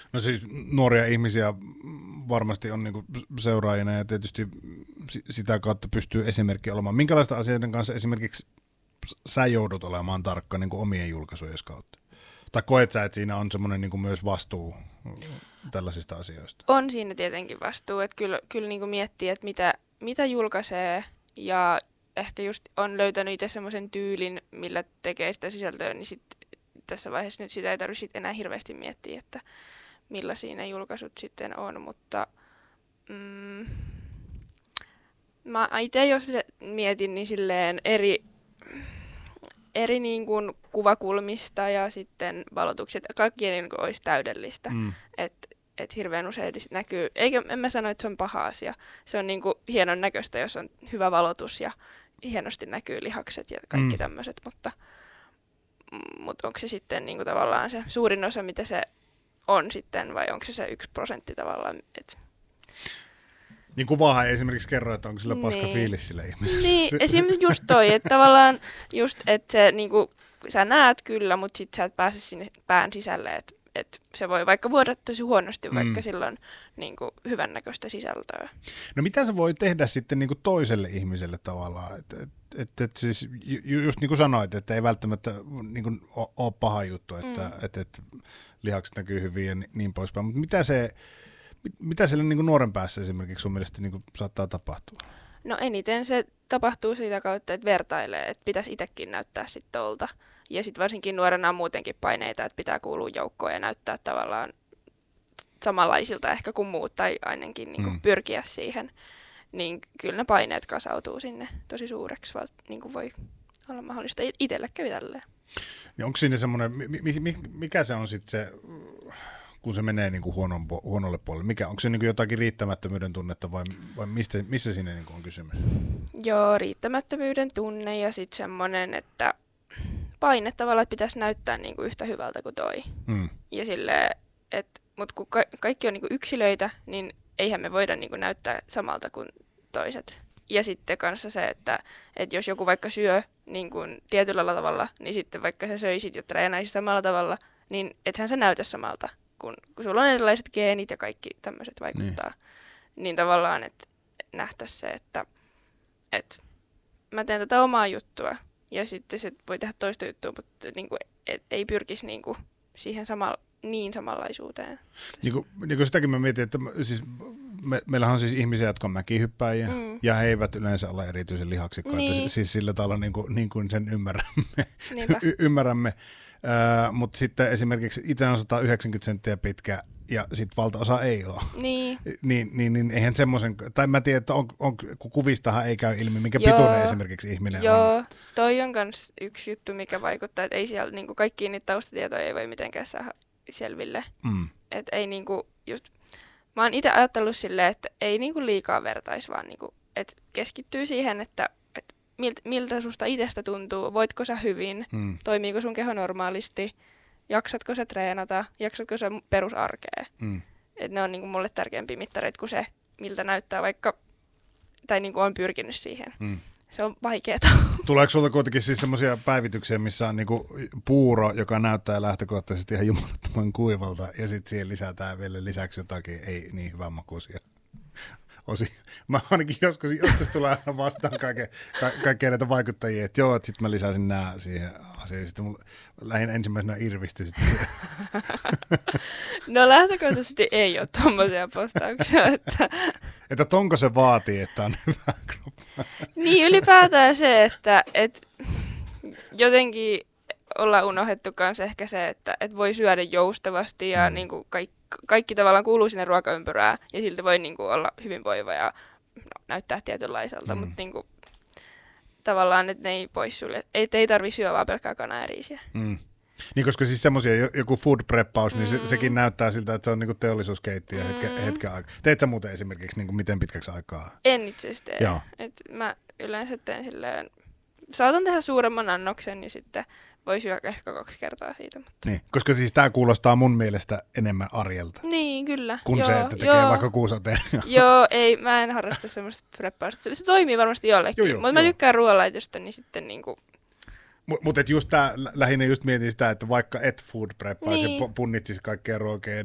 No siis nuoria ihmisiä varmasti on niinku seuraajina ja tietysti sitä kautta pystyy esimerkki olemaan. Minkälaista asioiden kanssa esimerkiksi sä joudut olemaan tarkka niinku omien julkaisujen kautta? Tai koet sä, että siinä on semmoinen niinku myös vastuu tällaisista asioista? On siinä tietenkin vastuu, että kyllä niinku miettii, että mitä julkaisee ja ehkä just on löytänyt itse semmoisen tyylin, millä tekee sitä sisältöä, niin sit tässä vaiheessa nyt sitä ei tarvitse enää hirveästi miettiä, että millaisia ne julkaisut sitten on, mutta mä itse jos mietin, niin silleen eri niin kuin kuvakulmista ja sitten valotukset, kaikki niin kuin olisi täydellistä, että hirveän usein näkyy, en mä sano, että se on paha asia, se on niin kuin hienon näköistä, jos on hyvä valotus ja hienosti näkyy lihakset ja kaikki tämmöiset, mutta onko se sitten niin kuin tavallaan se suurin osa, mitä se on sitten, vai onko se 1% tavallaan? Niin kuvaahan ei esimerkiksi kerro, että onko sillä paska fiilis sille ihmiselle. Niin, esimerkiksi just toi, että tavallaan just, että se niinku, sä näet kyllä, mutta sit sä et pääse sinne pään sisälle, että se voi vaikka vuoda tosi huonosti, vaikka silloin niinku hyvännäköistä sisältöä. No mitä se voi tehdä sitten niinku toiselle ihmiselle tavallaan? Et siis just niin kuin sanoit, että ei välttämättä niinku ole paha juttu, että lihakset näkyy hyvin ja niin poispäin, mutta mitä siellä niin kuin nuoren päässä esimerkiksi sun mielestä niin kuin saattaa tapahtua? No eniten se tapahtuu siitä kautta, että vertailee, että pitäisi itsekin näyttää sitten tolta. Ja sitten varsinkin nuorena on muutenkin paineita, että pitää kuulua joukkoon ja näyttää tavallaan samanlaisilta ehkä kuin muut, tai ainakin niin kuin pyrkiä siihen. Niin kyllä ne paineet kasautuu sinne tosi suureksi, niin kuin voi olla mahdollista. Itselle kävi tälleen. Niin onko siinä semmoinen, mikä se on sitten se, kun se menee niin kuin huonolle puolelle? Onko se niin kuin jotakin riittämättömyyden tunnetta vai missä siinä niin kuin on kysymys? Joo, riittämättömyyden tunne ja sitten semmoinen, että paine tavallaan, että pitäisi näyttää niin kuin yhtä hyvältä kuin toi. Ja silleen, mutta kun kaikki on niin kuin yksilöitä, niin eihän me voida niin kuin näyttää samalta kuin toiset. Ja sitten kanssa se, että jos joku vaikka syö niin kuin tietyllä tavalla, niin sitten vaikka sä söisit ja treenaisit samalla tavalla, niin ethän sä näytä samalta, kun sulla on erilaiset geenit ja kaikki tämmöiset vaikuttaa. Niin tavallaan, että nähtäisiin se, että mä teen tätä omaa juttua ja sitten se voi tehdä toista juttua, mutta niin kuin, ei pyrkisi niin kuin siihen samanlaisuuteen. Niin kuin sitäkin mä mietin, että siis meillähän on siis ihmisiä, jotka on mäkihyppääjiä, ja he eivät yleensä ole erityisen lihaksikkaita, siis sillä tavalla niin kuin sen ymmärrämme. Mutta sitten esimerkiksi itse on 190 senttiä pitkä, ja sitten valtaosa ei ole. Niin eihän semmoisen, tai mä tiedän, että kun kuvistahan ei käy ilmi, minkä pituinen esimerkiksi ihminen on. Joo, toi on myös yksi juttu, mikä vaikuttaa, että ei siellä niinku kaikkiin niitä taustatietoja ei voi mitenkään saada selville. Että ei niinku just, mä oon itse ajatellut silleen, että ei niinku liikaa vertaisi, vaan niinku, että keskittyy siihen, että miltä susta itsestä tuntuu, voitko sä hyvin, toimiiko sun keho normaalisti, jaksatko sä treenata, jaksatko sä perusarkea. Et ne on niinku mulle tärkeämpiä mittareita kuin se, miltä näyttää vaikka, tai niinku on pyrkinyt siihen. Se on vaikeeta. Tuleeko sulta kuitenkin siis semmoisia päivityksiä, missä on niinku puuro, joka näyttää lähtökohtaisesti ihan jumalattoman kuivalta, ja sitten siihen lisätään vielä lisäksi jotakin ei niin hyvän makuisia osia. Mä ainakin joskus tulee aina vastaan kaikkea näitä vaikuttajia, että joo, että sitten mä lisäsin nää siihen asiaan, sitten mulla lähdin ensimmäisenä irvistyi sitten siihen. No lähtökohtaisesti ei ole tommosia postauksia, että tonko se vaatii, että on hyvä kroppa? Niin, ylipäätään se, että jotenkin ollaan unohdettu kanssa ehkä se, että voi syödä joustavasti ja niin kuin kaikki tavallaan kuuluu sinne ruokaympyrään ja silti voi niin kuin olla hyvinvoiva ja näyttää tietynlaiselta, mutta niin kuin, tavallaan, että ne ei poissulje. Ei tarvitse syödä vaan pelkkää kanaa ja riisiä. Niin, koska siis semmoisia, joku food preppaus, niin sekin näyttää siltä, että se on niinku teollisuuskeittiö hetken aikaa. Teet sä muuten esimerkiksi niinku miten pitkäksi aikaa? En itse asiassa tee. Mä yleensä teen silleen, saatan tehdä suuremman annoksen, niin sitten voi syödä ehkä 2 kertaa siitä. Mutta. Niin, koska siis tää kuulostaa mun mielestä enemmän arjelta. Niin, kyllä. Kuin se, että tekee vaikka kuusateria. Joo, ei, mä en harrasta semmoista preppausta. Se toimii varmasti jollekin, mutta mä tykkään ruoanlaitosta, niin sitten niinku. Mutta just lähinnä just mietin sitä, että vaikka et food preppaisi ja punnitsisi kaikkea ruokia